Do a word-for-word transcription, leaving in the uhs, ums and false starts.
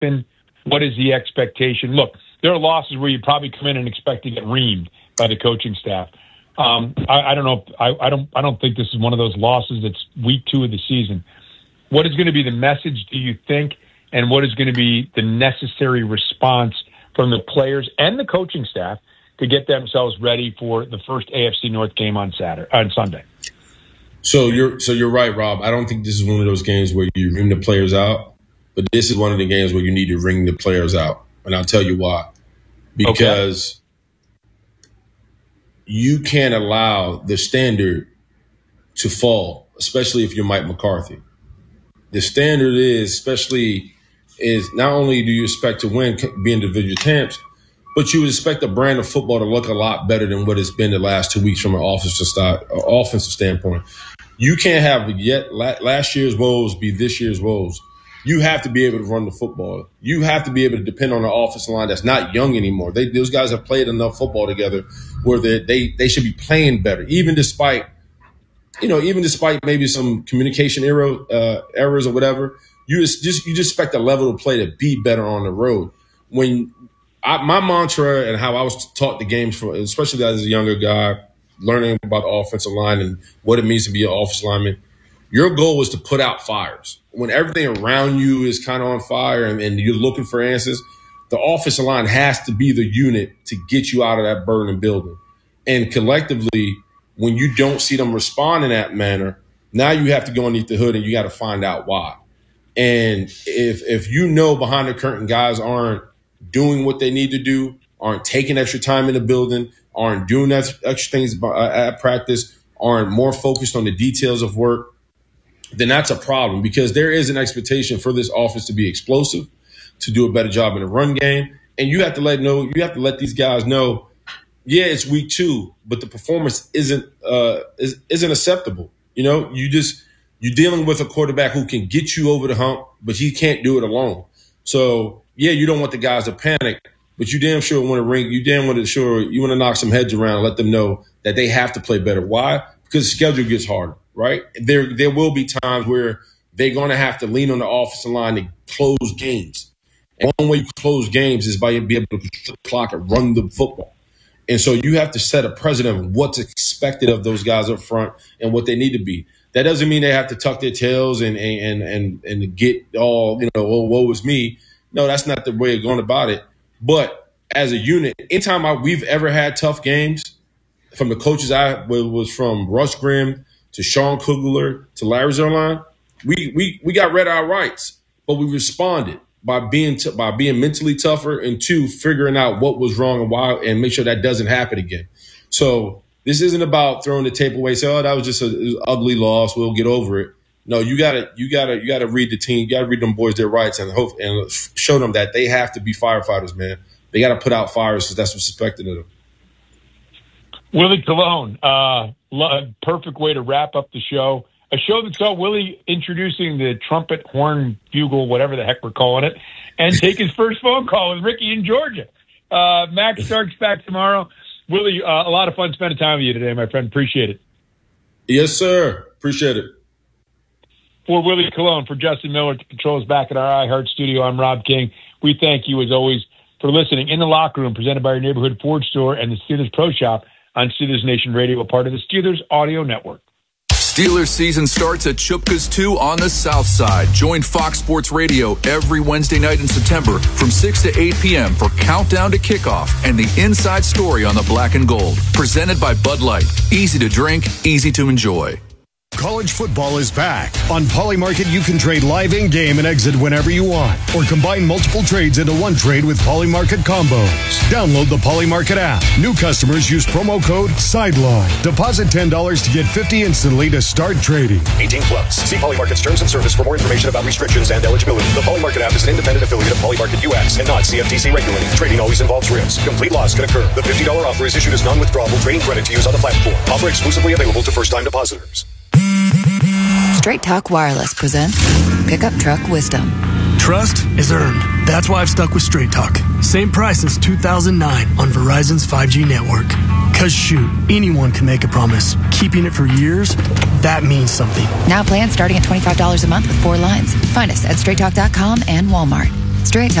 happen? What is the expectation? Look, there are losses where you probably come in and expect to get reamed by the coaching staff. Um, I, I don't know. If, I, I don't. I don't think this is one of those losses that's week two of the season. What is going to be the message, do you think, and what is going to be the necessary response from the players and the coaching staff to get themselves ready for the first A F C North game on Saturday on Sunday? So you're so you're right, Rob. I don't think this is one of those games where you ring the players out, but this is one of the games where you need to ring the players out, and I'll tell you why. Because okay. You can't allow the standard to fall, especially if you're Mike McCarthy. The standard is, especially, is not only do you expect to win, be individual champs, but you would expect the brand of football to look a lot better than what it's been the last two weeks from an offensive, start, offensive standpoint. You can't have yet last year's woes be this year's woes. You have to be able to run the football. You have to be able to depend on an offensive line that's not young anymore. They, those guys have played enough football together where they, they they should be playing better, even despite, you know, even despite maybe some communication error, uh, errors or whatever. You just, just you just expect the level of play to be better on the road. When I, my mantra and how I was taught the games for, especially as a younger guy, learning about the offensive line and what it means to be an offensive lineman. Your goal is to put out fires. When everything around you is kind of on fire and, and you're looking for answers, the offensive line has to be the unit to get you out of that burning building. And collectively, when you don't see them respond in that manner, now you have to go underneath the hood and you got to find out why. And if if you know behind the curtain guys aren't doing what they need to do, aren't taking extra time in the building, aren't doing extra things at practice, aren't more focused on the details of work, then that's a problem, because there is an expectation for this offense to be explosive, to do a better job in the run game. And you have to let know, you have to let these guys know, yeah, it's week two, but the performance isn't uh, is, isn't acceptable. You know, you just you're dealing with a quarterback who can get you over the hump, but he can't do it alone. So yeah, you don't want the guys to panic, but you damn sure want to ring. You damn want to sure you want to knock some heads around and let them know that they have to play better. Why? Because the schedule gets harder. Right? There there will be times where they're going to have to lean on the offensive line to close games. And one way you close games is by being able to control the clock and run the football. And so you have to set a precedent of what's expected of those guys up front and what they need to be. That doesn't mean they have to tuck their tails and and and and get all, you know, oh, woe is me. No, that's not the way of going about it. But as a unit, anytime I, we've ever had tough games, from the coaches I was from Russ Grimm to Sean Kugler, to Larry Zerline, we we we got read our rights, but we responded by being t- by being mentally tougher, and two, figuring out what was wrong and why, and make sure that doesn't happen again. So this isn't about throwing the tape away, say, oh, that was just an ugly loss, we'll get over it. No, you gotta you gotta you gotta read the team, you gotta read them boys their rights, and hope and show them that they have to be firefighters, man. They gotta put out fires because that's what's expected of them. Willie Colon, uh, perfect way to wrap up the show. A show that saw Willie introducing the trumpet, horn, bugle, whatever the heck we're calling it, and take his first phone call with Ricky in Georgia. Uh, Max Stark's back tomorrow. Willie, uh, a lot of fun spending time with you today, my friend. Appreciate it. Yes, sir. Appreciate it. For Willie Colon, for Justin Miller to controls back at our iHeart studio, I'm Rob King. We thank you, as always, for listening. In the Locker Room, presented by your neighborhood Ford store and the Steelers Pro Shop, on Steelers Nation Radio, a part of the Steelers Audio Network. Steelers season starts at Chupka's two on the South Side. Join Fox Sports Radio every Wednesday night in September from six to eight p.m. for Countdown to Kickoff and the inside story on the black and gold. Presented by Bud Light. Easy to drink, easy to enjoy. College football is back. On Polymarket, you can trade live in-game and exit whenever you want, or combine multiple trades into one trade with Polymarket combos. Download the Polymarket app. New customers use promo code SIDELINE. Deposit ten dollars to get fifty dollars instantly to start trading. eighteen plus. See Polymarket's terms and service for more information about restrictions and eligibility. The Polymarket app is an independent affiliate of Polymarket U S and not C F T C regulated. Trading always involves risk. Complete loss can occur. The fifty dollars offer is issued as non-withdrawable trading credit to use on the platform. Offer exclusively available to first-time depositors. Straight Talk Wireless presents Pickup Truck Wisdom. Trust is earned. That's why I've stuck with Straight Talk. Same price since two thousand nine on Verizon's five G network. Cause shoot, anyone can make a promise. Keeping it for years, that means something. Now plans starting at twenty-five dollars a month with four lines. Find us at straight talk dot com and Walmart. Straight Talk